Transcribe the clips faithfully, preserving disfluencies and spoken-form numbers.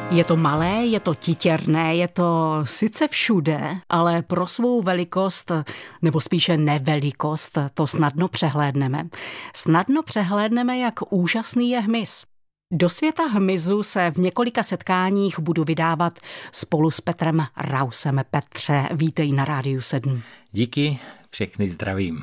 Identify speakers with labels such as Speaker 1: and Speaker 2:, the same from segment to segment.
Speaker 1: Je to malé, je to titěrné, je to sice všude, ale pro svou velikost, nebo spíše nevelikost, to snadno přehlédneme. Snadno přehlédneme, jak úžasný je hmyz. Do světa hmyzu se v několika setkáních budu vydávat spolu s Petrem Rausem. Petře, vítej na Rádiu sedm.
Speaker 2: Díky, všechny zdravím.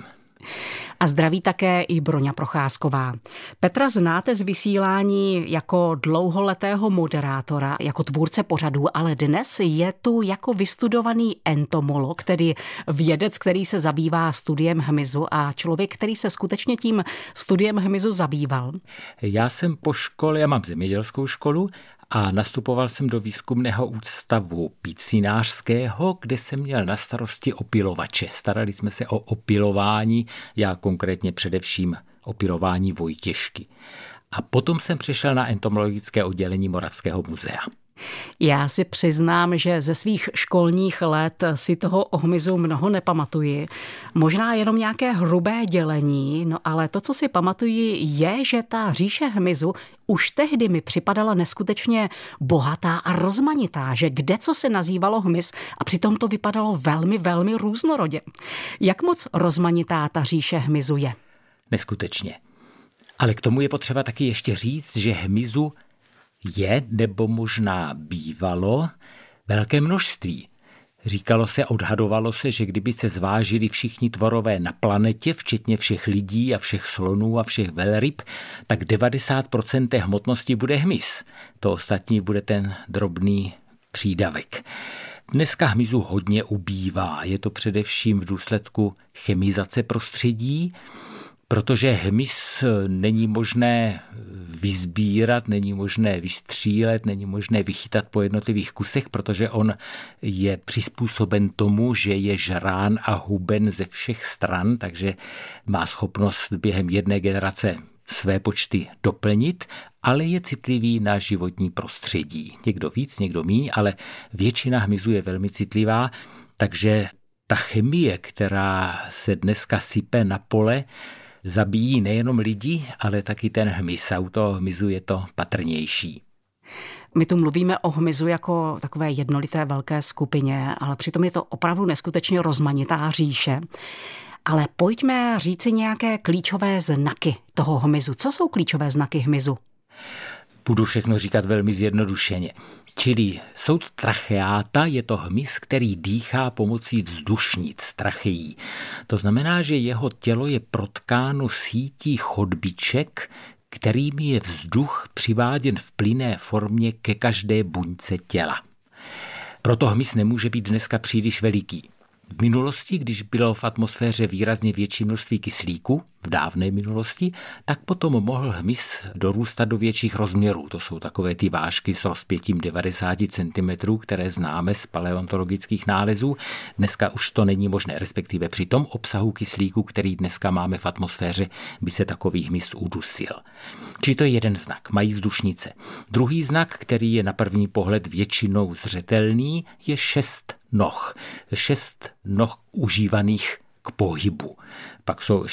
Speaker 1: A zdraví také i Broňa Procházková. Petra znáte z vysílání jako dlouholetého moderátora, jako tvůrce pořadů, ale dnes je tu jako vystudovaný entomolog, tedy vědec, který se zabývá studiem hmyzu a člověk, který se skutečně tím studiem hmyzu zabýval.
Speaker 2: Já jsem po škole, já mám zemědělskou školu a nastupoval jsem do výzkumného ústavu pícínářského, kde jsem měl na starosti opilovače. Starali jsme se o opilování, já konkrétně především opilování vojtěžky. A potom jsem přešel na entomologické oddělení Moravského muzea.
Speaker 1: Já si přiznám, že ze svých školních let si toho o hmyzu mnoho nepamatuji. Možná jenom nějaké hrubé dělení, no ale to, co si pamatuji, je, že ta říše hmyzu už tehdy mi připadala neskutečně bohatá a rozmanitá, že kdeco se nazývalo hmyz a přitom to vypadalo velmi, velmi různorodě. Jak moc rozmanitá ta říše hmyzu je?
Speaker 2: Neskutečně. Ale k tomu je potřeba taky ještě říct, že hmyzu je, nebo možná bývalo, velké množství. Říkalo se, odhadovalo se, že kdyby se zvážili všichni tvorové na planetě, včetně všech lidí a všech slonů a všech velryb, tak devadesát procent té hmotnosti bude hmyz. To ostatní bude ten drobný přídavek. Dneska hmyzu hodně ubývá. Je to především v důsledku chemizace prostředí, protože hmyz není možné vysbírat, není možné vystřílet, není možné vychytat po jednotlivých kusech, protože on je přizpůsoben tomu, že je žrán a huben ze všech stran, takže má schopnost během jedné generace své počty doplnit, ale je citlivý na životní prostředí. Někdo víc, někdo míň, ale většina hmyzu je velmi citlivá, takže ta chemie, která se dneska sype na pole, zabíjí nejenom lidi, ale taky ten hmyz. A u toho hmyzu je to patrnější.
Speaker 1: My tu mluvíme o hmyzu jako takové jednolité velké skupině, ale přitom je to opravdu neskutečně rozmanitá říše. Ale pojďme říci nějaké klíčové znaky toho hmyzu. Co jsou klíčové znaky hmyzu?
Speaker 2: Budu všechno říkat velmi zjednodušeně. Čili jsou to tracheáta, je to hmyz, který dýchá pomocí vzdušnic, tracheí. To znamená, že jeho tělo je protkáno sítí chodbiček, kterými je vzduch přiváděn v plynné formě ke každé buňce těla. Proto hmyz nemůže být dneska příliš veliký. V minulosti, když bylo v atmosféře výrazně větší množství kyslíku, v dávné minulosti, tak potom mohl hmyz dorůstat do větších rozměrů. To jsou takové ty vážky s rozpětím devadesát centimetrů, které známe z paleontologických nálezů. Dneska už to není možné, respektive při tom obsahu kyslíku, který dneska máme v atmosféře, by se takový hmyz udusil. Či to je jeden znak, mají vzdušnice. Druhý znak, který je na první pohled většinou zřetelný, je šest noh. Šest noh užívaných k pohybu. Pak jsou